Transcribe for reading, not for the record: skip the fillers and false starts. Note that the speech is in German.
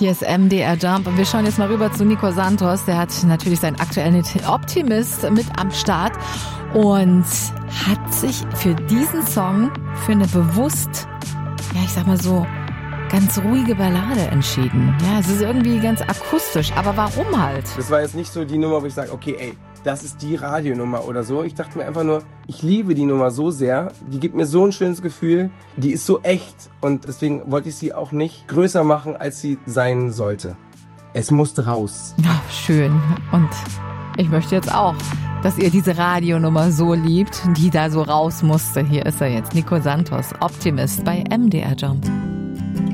Hier ist MDR Jump und wir schauen jetzt mal rüber zu Nico Santos. Der hat natürlich seinen aktuellen Optimist mit am Start und hat sich für diesen Song für eine bewusst, ja ich sag mal so, ganz ruhige Ballade entschieden. Ja, es ist irgendwie ganz akustisch, aber warum halt? Das war jetzt nicht so die Nummer, wo ich sage, okay, ey, das ist die Radionummer oder so. Ich dachte mir einfach nur, ich liebe die Nummer so sehr, die gibt mir so ein schönes Gefühl, die ist so echt und deswegen wollte ich sie auch nicht größer machen, als sie sein sollte. Es musste raus. Ja, schön. Und ich möchte jetzt auch, dass ihr diese Radionummer so liebt, die da so raus musste. Hier ist er jetzt, Nico Santos, Optimist bei MDR Jump.